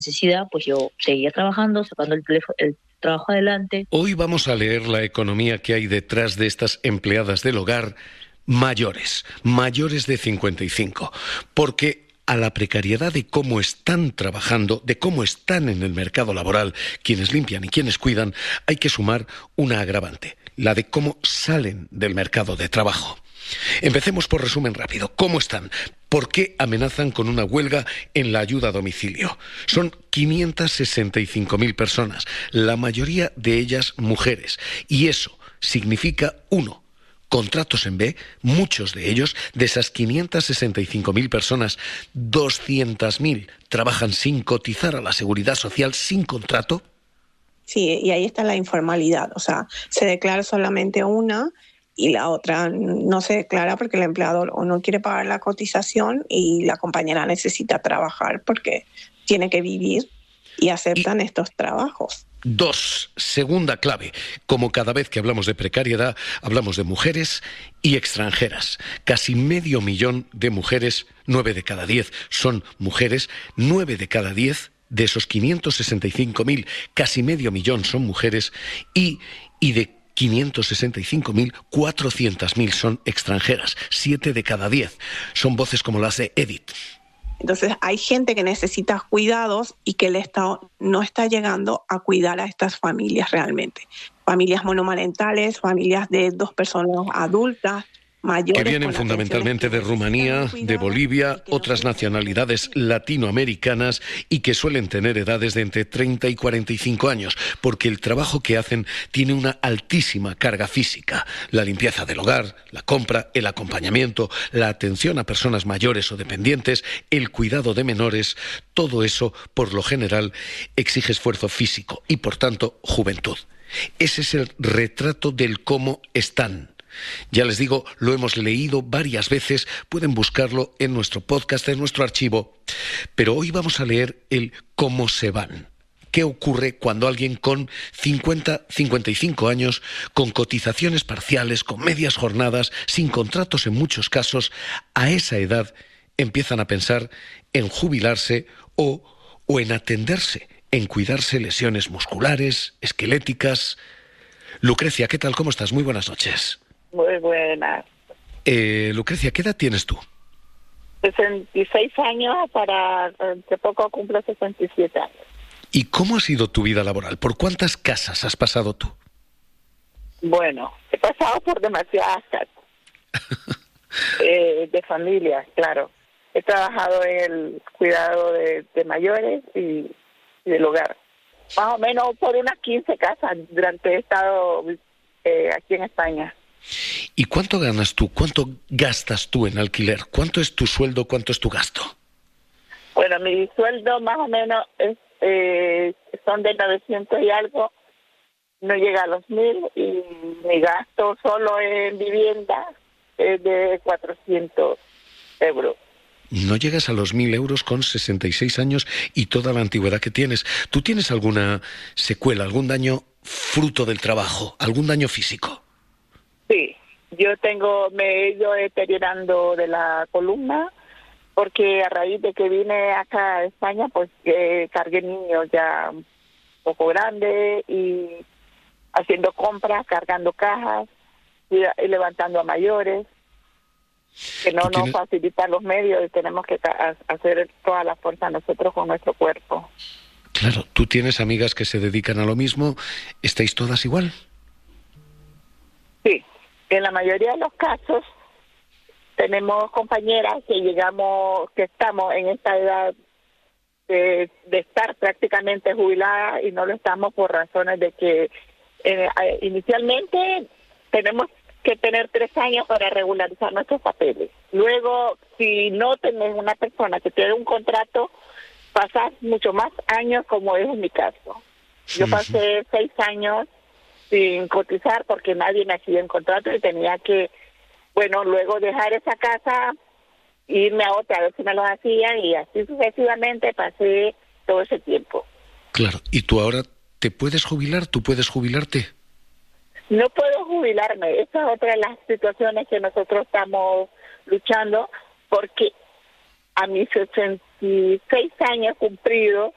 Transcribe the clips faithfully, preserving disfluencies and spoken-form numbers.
necesidad, pues yo seguía trabajando, sacando el, teléfono, el trabajo adelante. Hoy vamos a leer la economía que hay detrás de estas empleadas del hogar mayores, mayores de cincuenta y cinco, porque a la precariedad de cómo están trabajando, de cómo están en el mercado laboral, quienes limpian y quienes cuidan, hay que sumar una agravante, la de cómo salen del mercado de trabajo. Empecemos por resumen rápido. ¿Cómo están? ¿Por qué amenazan con una huelga en la ayuda a domicilio? Son quinientas sesenta y cinco mil personas, la mayoría de ellas mujeres. Y eso significa, uno, contratos en B, muchos de ellos, de esas quinientas sesenta y cinco mil personas, doscientas mil trabajan sin cotizar a la Seguridad Social, sin contrato. Sí, y ahí está la informalidad. O sea, se declara solamente una y la otra no se declara porque el empleador o no quiere pagar la cotización y la compañera necesita trabajar porque tiene que vivir y aceptan y estos trabajos. Dos, segunda clave, como cada vez que hablamos de precariedad, hablamos de mujeres y extranjeras. Casi medio millón de mujeres, nueve de cada diez son mujeres, nueve de cada diez de esos quinientos sesenta y cinco mil, casi medio millón son mujeres y, y de quinientos sesenta y cinco mil, cuatrocientas mil son extranjeras, siete de cada diez. Son voces como las de Edith. Entonces hay gente que necesita cuidados y que el Estado no está llegando a cuidar a estas familias realmente. Familias monomarentales, familias de dos personas adultas, mayores. Que vienen fundamentalmente de Rumanía, de Bolivia, otras nacionalidades latinoamericanas y que suelen tener edades de entre treinta y cuarenta y cinco años, porque el trabajo que hacen tiene una altísima carga física. La limpieza del hogar, la compra, el acompañamiento, la atención a personas mayores o dependientes, el cuidado de menores, todo eso, por lo general, exige esfuerzo físico y, por tanto, juventud. Ese es el retrato del cómo están. Ya les digo, lo hemos leído varias veces, pueden buscarlo en nuestro podcast, en nuestro archivo, pero hoy vamos a leer el cómo se van. ¿Qué ocurre cuando alguien con cincuenta, cincuenta y cinco años, con cotizaciones parciales, con medias jornadas, sin contratos en muchos casos, a esa edad empiezan a pensar en jubilarse o, o en atenderse, en cuidarse lesiones musculares, esqueléticas? Lucrecia, ¿qué tal? ¿Cómo estás? Muy buenas noches. Muy buenas. Eh, Lucrecia, ¿qué edad tienes tú? sesenta y seis años, para que poco cumplo sesenta y siete años. ¿Y cómo ha sido tu vida laboral? ¿Por cuántas casas has pasado tú? Bueno, he pasado por demasiadas casas. eh, de familia, claro. He trabajado en el cuidado de, de mayores y, y del hogar. Más o menos por unas quince casas durante he estado eh, aquí en España. ¿Y cuánto ganas tú? ¿Cuánto gastas tú en alquiler? ¿Cuánto es tu sueldo? ¿Cuánto es tu gasto? Bueno, mi sueldo más o menos es, eh, son de novecientos y algo, no llega a los mil, y mi gasto solo en vivienda es de cuatrocientos euros. No llegas a los mil euros con sesenta y seis años y toda la antigüedad que tienes. ¿Tú tienes alguna secuela, algún daño fruto del trabajo, algún daño físico? Sí, yo tengo, me he ido deteriorando de la columna porque a raíz de que vine acá a España, pues eh, cargué niños ya un poco grandes y haciendo compras, cargando cajas y, y levantando a mayores, que no nos facilitan los medios y tenemos que ca- hacer toda la fuerza nosotros con nuestro cuerpo. Claro, tú tienes amigas que se dedican a lo mismo, ¿estáis todas igual? Sí. En la mayoría de los casos tenemos compañeras que llegamos, que estamos en esta edad de, de estar prácticamente jubiladas y no lo estamos por razones de que eh, inicialmente tenemos que tener tres años para regularizar nuestros papeles. Luego, si no tenés una persona que tiene un contrato, pasás mucho más años, como es en mi caso. Yo pasé seis años sin cotizar porque nadie me hacía en contrato y tenía que, bueno, luego dejar esa casa, irme a otra a ver si me lo hacían y así sucesivamente pasé todo ese tiempo. Claro, ¿y tú ahora te puedes jubilar? ¿Tú puedes jubilarte? No puedo jubilarme, esa es otra de las situaciones que nosotros estamos luchando porque a mis sesenta y seis años cumplidos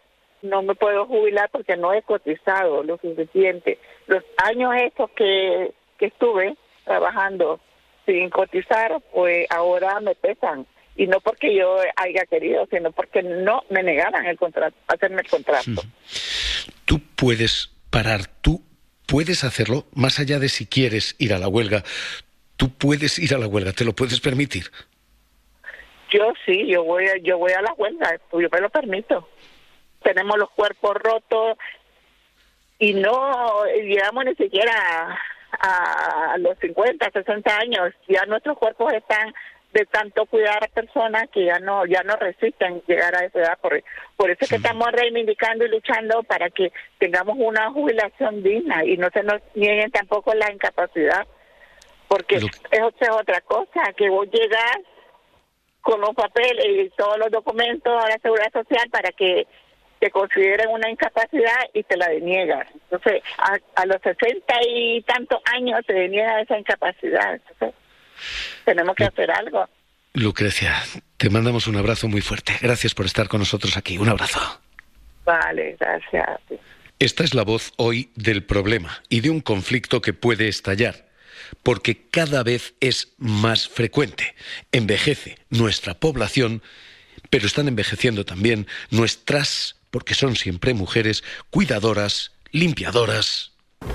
no me puedo jubilar porque no he cotizado lo suficiente. Los años estos que, que estuve trabajando sin cotizar, pues ahora me pesan. Y no porque yo haya querido, sino porque no me negaran el contrato, hacerme el contrato. Tú puedes parar, tú puedes hacerlo, más allá de si quieres ir a la huelga. Tú puedes ir a la huelga, ¿te lo puedes permitir? Yo sí, yo voy a, yo voy a la huelga, yo me lo permito. Tenemos los cuerpos rotos y no llegamos ni siquiera a, a los cincuenta, sesenta años. Ya nuestros cuerpos están de tanto cuidar a personas que ya no ya no resisten llegar a esa edad. Por, por eso es que estamos reivindicando y luchando para que tengamos una jubilación digna y no se nos nieguen tampoco la incapacidad. Porque Lo... eso es otra cosa, que vos llegas con los papeles y todos los documentos a la Seguridad Social para que te consideren una incapacidad y te la deniegan. Entonces, a, a los sesenta y tantos años te deniegan esa incapacidad. Entonces, tenemos que Lu- hacer algo. Lucrecia, te mandamos un abrazo muy fuerte. Gracias por estar con nosotros aquí. Un abrazo. Vale, gracias. Esta es la voz hoy del problema y de un conflicto que puede estallar, porque cada vez es más frecuente. Envejece nuestra población, pero están envejeciendo también nuestras, porque son siempre mujeres, cuidadoras, limpiadoras.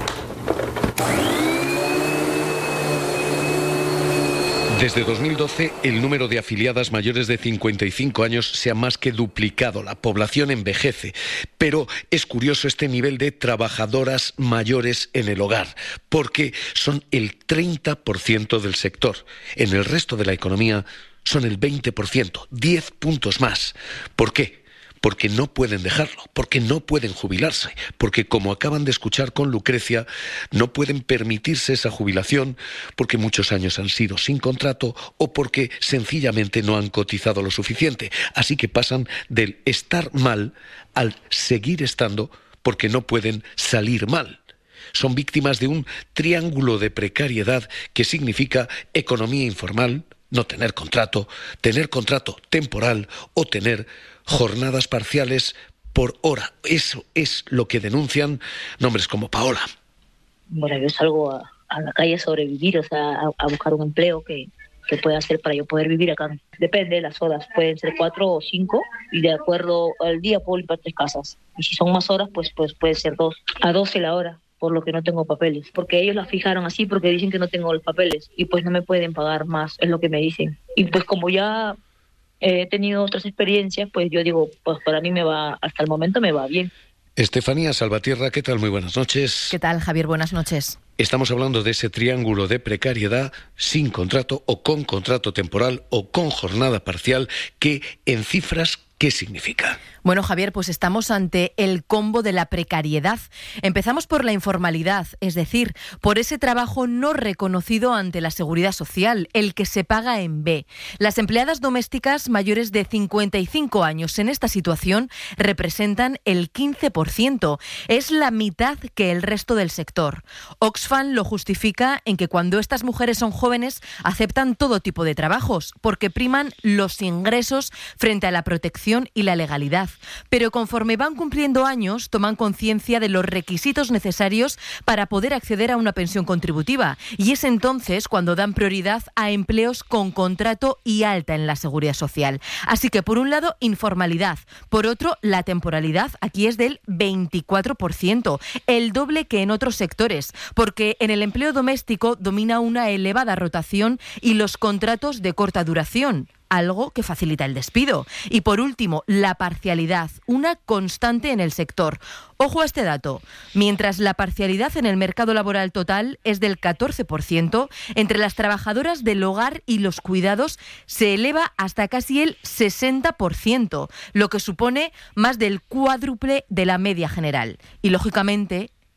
Desde dos mil doce, el número de afiliadas mayores de cincuenta y cinco años se ha más que duplicado. La población envejece. Pero es curioso este nivel de trabajadoras mayores en el hogar, porque son el treinta por ciento del sector. En el resto de la economía son el veinte por ciento, diez puntos más. ¿Por qué? Porque no pueden dejarlo, porque no pueden jubilarse, porque, como acaban de escuchar con Lucrecia, no pueden permitirse esa jubilación porque muchos años han sido sin contrato o porque sencillamente no han cotizado lo suficiente. Así que pasan del estar mal al seguir estando porque no pueden salir mal. Son víctimas de un triángulo de precariedad que significa economía informal, no tener contrato, tener contrato temporal o tener jornadas parciales por hora. Eso es lo que denuncian nombres como Paola. Bueno, yo salgo a, a la calle a sobrevivir, o sea, a, a buscar un empleo que, que pueda hacer para yo poder vivir acá. Depende de las horas, pueden ser cuatro o cinco, y de acuerdo al día puedo limpiar tres casas. Y si son más horas, pues, pues puede ser dos, a doce la hora, por lo que no tengo papeles. Porque ellos la fijaron así porque dicen que no tengo los papeles y pues no me pueden pagar más, es lo que me dicen. Y pues como ya he tenido otras experiencias, pues yo digo, pues para mí me va, hasta el momento me va bien. Estefanía Salvatierra, ¿qué tal? Muy buenas noches. ¿Qué tal, Javier? Buenas noches. Estamos hablando de ese triángulo de precariedad sin contrato o con contrato temporal o con jornada parcial, que en cifras, ¿qué significa? Bueno, Javier, pues estamos ante el combo de la precariedad. Empezamos por la informalidad, es decir, por ese trabajo no reconocido ante la Seguridad Social, el que se paga en B. Las empleadas domésticas mayores de cincuenta y cinco años en esta situación representan el quince por ciento. Es la mitad que el resto del sector. Oxfam lo justifica en que cuando estas mujeres son jóvenes aceptan todo tipo de trabajos, porque priman los ingresos frente a la protección y la legalidad. Pero conforme van cumpliendo años, toman conciencia de los requisitos necesarios para poder acceder a una pensión contributiva. Y es entonces cuando dan prioridad a empleos con contrato y alta en la Seguridad Social. Así que, por un lado, informalidad. Por otro, la temporalidad aquí es del veinticuatro por ciento, el doble que en otros sectores, porque en el empleo doméstico domina una elevada rotación y los contratos de corta duración, algo que facilita el despido. Y por último, la parcialidad, una constante en el sector. Ojo a este dato. Mientras la parcialidad en el mercado laboral total es del catorce por ciento, entre las trabajadoras del hogar y los cuidados se eleva hasta casi el sesenta por ciento, lo que supone más del cuádruple de la media general. Y lógicamente,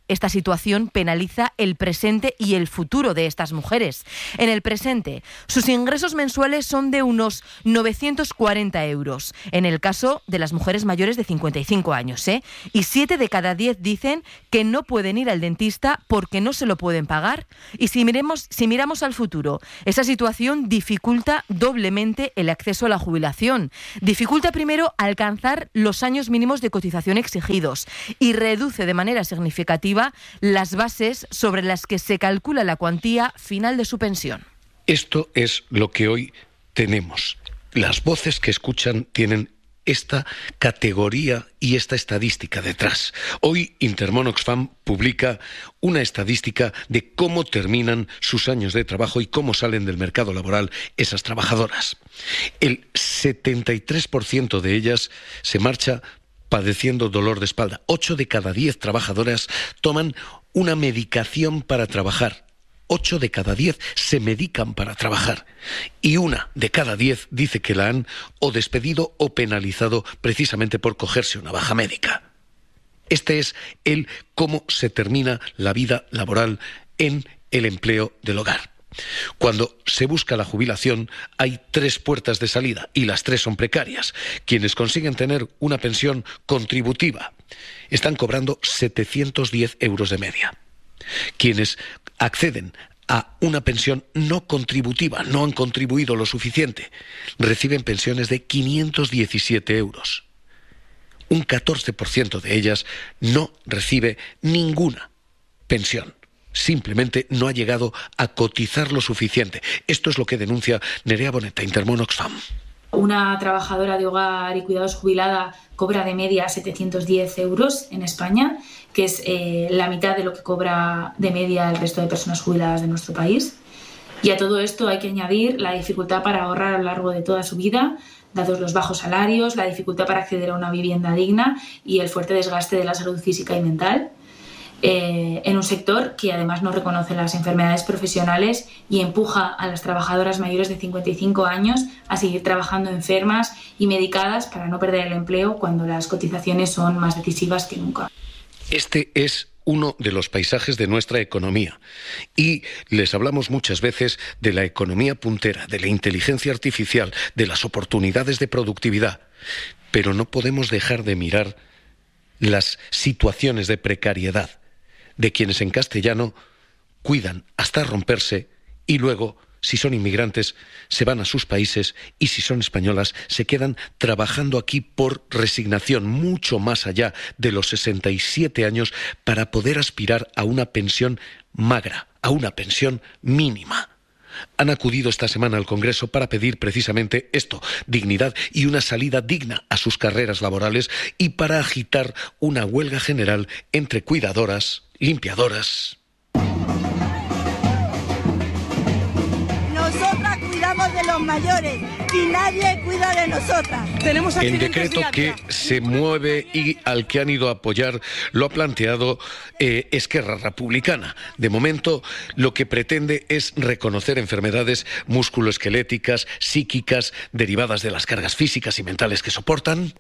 Esta situación penaliza el presente y el futuro de estas mujeres. En el presente, sus ingresos mensuales son de unos novecientos cuarenta euros, en el caso de las mujeres mayores de cincuenta y cinco años, ¿eh? Y siete de cada diez dicen que no pueden ir al dentista porque no se lo pueden pagar. Y si miremos, si miramos al futuro, esa situación dificulta doblemente el acceso a la jubilación. Dificulta primero alcanzar los años mínimos de cotización exigidos y reduce de manera significativa las bases sobre las que se calcula la cuantía final de su pensión. Esto es lo que hoy tenemos. Las voces que escuchan tienen esta categoría y esta estadística detrás. Hoy Intermón Oxfam publica una estadística de cómo terminan sus años de trabajo y cómo salen del mercado laboral esas trabajadoras. El setenta y tres por ciento de ellas se marcha padeciendo dolor de espalda. Ocho de cada diez trabajadoras toman una medicación para trabajar. Ocho de cada diez se medican para trabajar. Y una de cada diez dice que la han o despedido o penalizado precisamente por cogerse una baja médica. Este es el cómo se termina la vida laboral en el empleo del hogar. Cuando se busca la jubilación hay tres puertas de salida y las tres son precarias. Quienes consiguen tener una pensión contributiva están cobrando setecientos diez euros de media. Quienes acceden a una pensión no contributiva, no han contribuido lo suficiente, reciben pensiones de quinientos diecisiete euros. Un catorce por ciento de ellas no recibe ninguna pensión. Simplemente no ha llegado a cotizar lo suficiente. Esto es lo que denuncia Nerea Boneta, Intermón Oxfam. Una trabajadora de hogar y cuidados jubilada cobra de media setecientos diez euros en España, que es eh, la mitad de lo que cobra de media el resto de personas jubiladas de nuestro país. Y a todo esto hay que añadir la dificultad para ahorrar a lo largo de toda su vida, dados los bajos salarios, la dificultad para acceder a una vivienda digna y el fuerte desgaste de la salud física y mental. Eh, en un sector que además no reconoce las enfermedades profesionales y empuja a las trabajadoras mayores de cincuenta y cinco años a seguir trabajando enfermas y medicadas para no perder el empleo cuando las cotizaciones son más decisivas que nunca. Este es uno de los paisajes de nuestra economía y les hablamos muchas veces de la economía puntera, de la inteligencia artificial, de las oportunidades de productividad, pero no podemos dejar de mirar las situaciones de precariedad de quienes en castellano cuidan hasta romperse y luego, si son inmigrantes, se van a sus países y si son españolas, se quedan trabajando aquí por resignación mucho más allá de los sesenta y siete años para poder aspirar a una pensión magra, a una pensión mínima. Han acudido esta semana al Congreso para pedir precisamente esto, dignidad y una salida digna a sus carreras laborales y para agitar una huelga general entre cuidadoras, limpiadoras. Nosotras cuidamos de los mayores y nadie cuida de nosotras. Tenemos el decreto que se mueve y al que han ido a apoyar lo ha planteado eh, Esquerra Republicana. De momento, lo que pretende es reconocer enfermedades musculoesqueléticas, psíquicas, derivadas de las cargas físicas y mentales que soportan.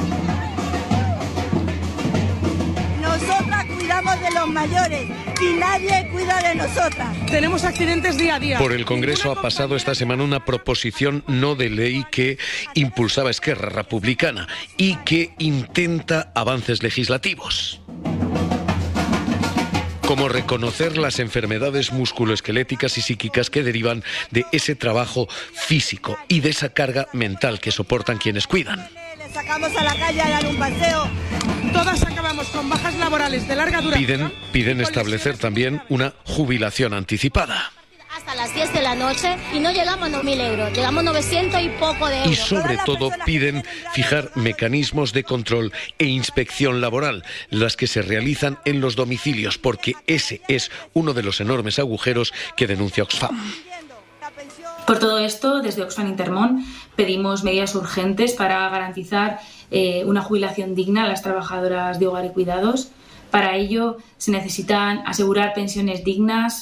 Nosotras cuidamos de los mayores y nadie cuida de nosotras. Tenemos accidentes día a día. Por el Congreso ha pasado esta semana una proposición no de ley que impulsaba Esquerra Republicana y que intenta avances legislativos, como reconocer las enfermedades musculoesqueléticas y psíquicas que derivan de ese trabajo físico y de esa carga mental que soportan quienes cuidan. Les sacamos a la calle a dar un paseo. Todas acabamos con bajas laborales de larga duración. Piden, piden establecer también una jubilación anticipada. Hasta las diez de la noche y no llegamos a dos mil euros, llegamos a novecientos y poco de euros. Y sobre todo piden fijar mecanismos de control e inspección laboral, las que se realizan en los domicilios, porque ese es uno de los enormes agujeros que denuncia Oxfam. Por todo esto, desde Oxfam Intermón pedimos medidas urgentes para garantizar eh, una jubilación digna a las trabajadoras de hogar y cuidados. Para ello se necesitan asegurar pensiones dignas,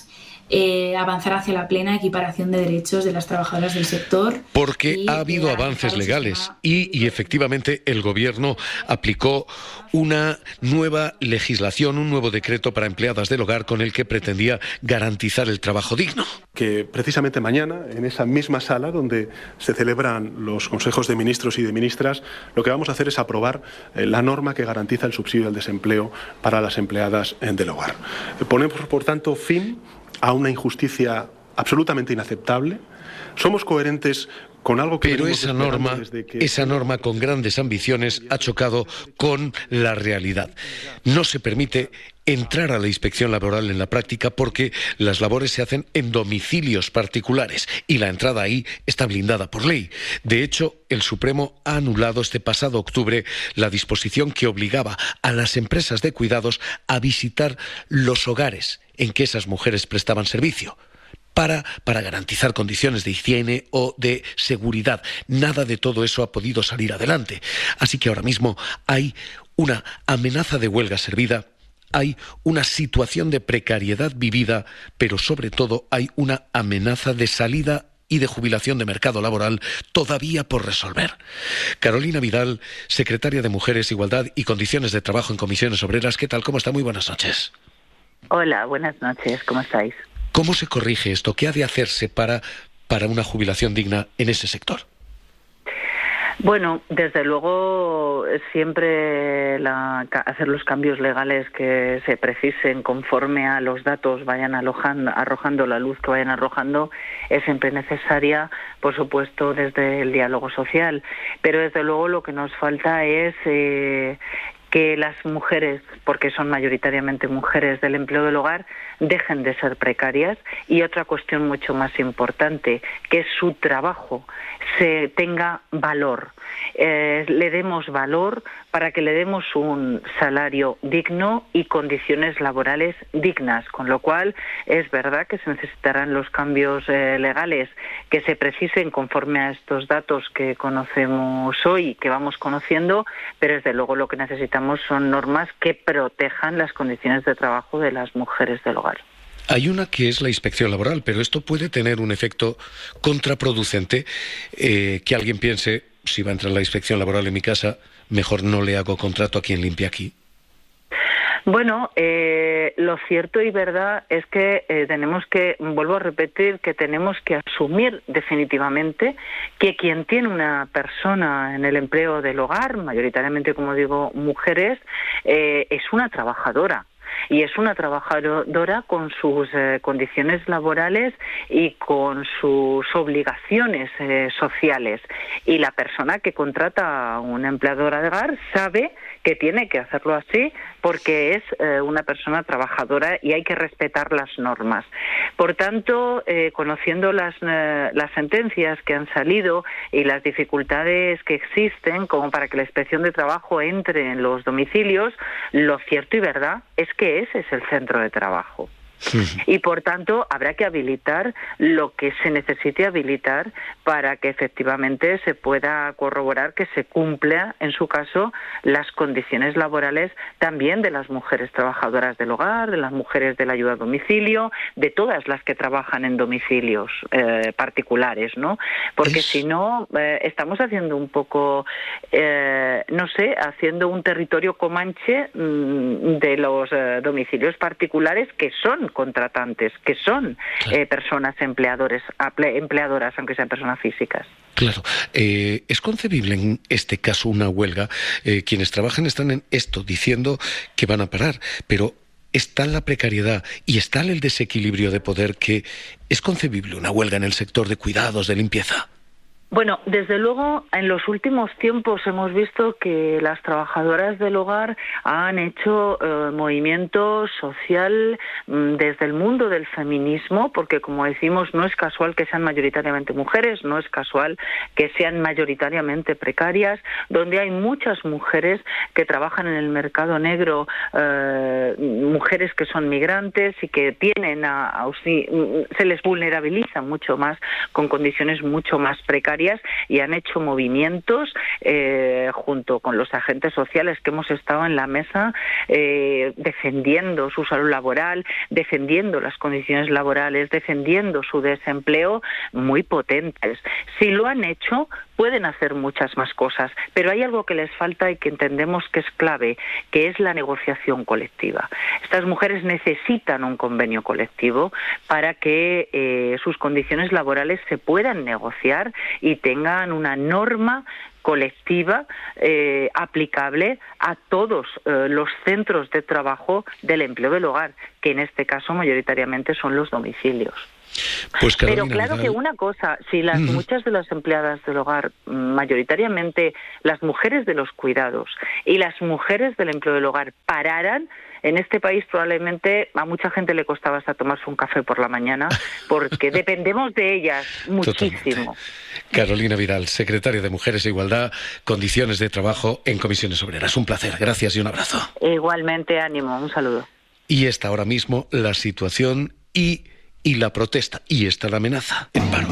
eh, avanzar hacia la plena equiparación de derechos de las trabajadoras del sector. Porque y, ha habido eh, avances legales y, y efectivamente el Gobierno aplicó una nueva legislación, un nuevo decreto para empleadas del hogar con el que pretendía garantizar el trabajo digno. Que precisamente mañana, en esa misma sala donde se celebran los consejos de ministros y de ministras, lo que vamos a hacer es aprobar eh, la norma que garantiza el subsidio al desempleo para las empleadas eh, del hogar. Ponemos, por tanto, fin a una injusticia absolutamente inaceptable. Somos coherentes con algo que Pero esa norma, que... esa norma con grandes ambiciones ha chocado con la realidad. No se permite entrar a la inspección laboral en la práctica porque las labores se hacen en domicilios particulares y la entrada ahí está blindada por ley. De hecho, el Supremo ha anulado este pasado octubre la disposición que obligaba a las empresas de cuidados a visitar los hogares en que esas mujeres prestaban servicio. Para, para garantizar condiciones de higiene o de seguridad. Nada de todo eso ha podido salir adelante. Así que ahora mismo hay una amenaza de huelga servida, hay una situación de precariedad vivida, pero sobre todo hay una amenaza de salida y de jubilación de mercado laboral todavía por resolver. Carolina Vidal, secretaria de Mujeres, Igualdad y Condiciones de Trabajo en Comisiones Obreras. ¿Qué tal? ¿Cómo está? Muy buenas noches. Hola, buenas noches. ¿Cómo estáis? ¿Cómo se corrige esto? ¿Qué ha de hacerse para, para una jubilación digna en ese sector? Bueno, desde luego siempre la, hacer los cambios legales que se precisen conforme a los datos vayan alojando, arrojando la luz que vayan arrojando es siempre necesaria, por supuesto, desde el diálogo social. Pero desde luego lo que nos falta es eh, que las mujeres, porque son mayoritariamente mujeres del empleo del hogar, dejen de ser precarias, y otra cuestión mucho más importante, que su trabajo se tenga valor, eh, le demos valor para que le demos un salario digno y condiciones laborales dignas, con lo cual es verdad que se necesitarán los cambios eh, legales que se precisen conforme a estos datos que conocemos hoy, que vamos conociendo, pero desde luego lo que necesitamos son normas que protejan las condiciones de trabajo de las mujeres del hogar. Hay una que es la inspección laboral, pero esto puede tener un efecto contraproducente, eh, que alguien piense, si va a entrar la inspección laboral en mi casa, mejor no le hago contrato a quien limpia aquí. Bueno, eh, lo cierto y verdad es que eh, tenemos que, vuelvo a repetir, que tenemos que asumir definitivamente que quien tiene una persona en el empleo del hogar, mayoritariamente, como digo, mujeres, eh, es una trabajadora. Y es una trabajadora con sus eh, condiciones laborales y con sus obligaciones eh, sociales. Y la persona que contrata a una empleadora de hogar sabe que tiene que hacerlo así porque es eh, una persona trabajadora y hay que respetar las normas. Por tanto, eh, conociendo las, eh, las sentencias que han salido y las dificultades que existen como para que la inspección de trabajo entre en los domicilios, lo cierto y verdad es que ese es el centro de trabajo. Y por tanto habrá que habilitar lo que se necesite habilitar para que efectivamente se pueda corroborar que se cumpla, en su caso, las condiciones laborales también de las mujeres trabajadoras del hogar, de las mujeres de la ayuda a domicilio, de todas las que trabajan en domicilios eh, particulares, ¿no? Porque es... si no, eh, estamos haciendo un poco, eh, no sé, haciendo un territorio comanche mmm, de los eh, domicilios particulares que son contratantes, que son claro. eh, personas empleadores, empleadoras, aunque sean personas físicas. Claro. Eh, ¿Es concebible en este caso una huelga? Eh, quienes trabajan están en esto, diciendo que van a parar, pero está la precariedad y está el desequilibrio de poder, que es concebible una huelga en el sector de cuidados, de limpieza. Bueno, desde luego, en los últimos tiempos hemos visto que las trabajadoras del hogar han hecho eh, movimiento social mmm, desde el mundo del feminismo, porque, como decimos, no es casual que sean mayoritariamente mujeres, no es casual que sean mayoritariamente precarias, donde hay muchas mujeres que trabajan en el mercado negro, eh, mujeres que son migrantes y que tienen a, a, se les vulnerabiliza mucho más, con condiciones mucho más precarias precarias y han hecho movimientos eh, junto con los agentes sociales que hemos estado en la mesa eh, defendiendo su salud laboral, defendiendo las condiciones laborales, defendiendo su desempleo, muy potentes. Si lo han hecho, pueden hacer muchas más cosas, pero hay algo que les falta y que entendemos que es clave, que es la negociación colectiva. Estas mujeres necesitan un convenio colectivo para que eh, sus condiciones laborales se puedan negociar y tengan una norma colectiva eh, aplicable a todos eh, los centros de trabajo del empleo del hogar, que en este caso mayoritariamente son los domicilios. Pues Pero claro que una cosa, si las mm. muchas de las empleadas del hogar, mayoritariamente las mujeres de los cuidados y las mujeres del empleo del hogar, pararan, en este país probablemente a mucha gente le costaba hasta tomarse un café por la mañana, porque dependemos de ellas muchísimo. Totalmente. Carolina Vidal, secretaria de Mujeres e Igualdad, Condiciones de Trabajo en Comisiones Obreras. Un placer, gracias y un abrazo. Igualmente, ánimo, un saludo. Y está ahora mismo la situación y... y la protesta, y está la amenaza, en paro.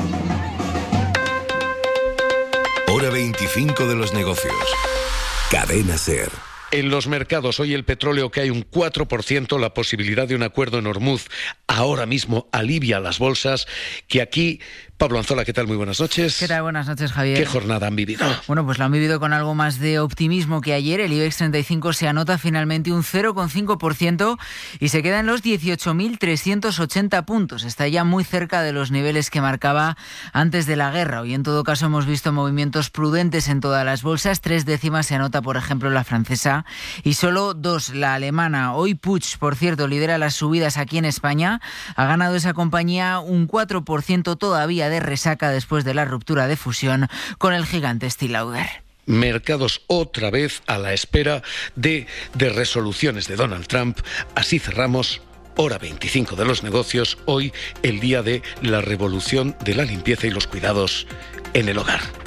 Hora veinticinco de los negocios. Cadena SER. En los mercados, hoy el petróleo cae un cuatro por ciento, la posibilidad de un acuerdo en Hormuz ahora mismo alivia a las bolsas, que aquí... Pablo Anzola, ¿qué tal? Muy buenas noches. ¿Qué tal? Buenas noches, Javier. ¿Qué jornada han vivido? Bueno, pues lo han vivido con algo más de optimismo que ayer. El IBEX treinta y cinco se anota finalmente un cero coma cinco por ciento y se queda en los dieciocho mil trescientos ochenta puntos. Está ya muy cerca de los niveles que marcaba antes de la guerra. Hoy, en todo caso, hemos visto movimientos prudentes en todas las bolsas. Tres décimas se anota, por ejemplo, la francesa y solo dos la alemana. Hoy Puig, por cierto, lidera las subidas aquí en España. Ha ganado esa compañía un cuatro por ciento todavía de resaca después de la ruptura de fusión con el gigante Estée Lauder. Mercados otra vez a la espera de, de resoluciones de Donald Trump. Así cerramos hora veinticinco de los negocios, hoy el día de la revolución de la limpieza y los cuidados en el hogar.